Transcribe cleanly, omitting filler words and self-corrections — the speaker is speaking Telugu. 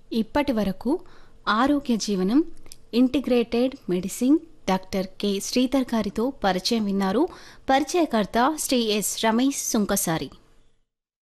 ఇప్పటి వరకు ఆరోగ్య జీవనం integrated medicine doctor K Sridhar గారితో పరిచయం విన్నారు. పరిచయకర్త శ్రీ ఎస్ రమేష్ సుంకసారి.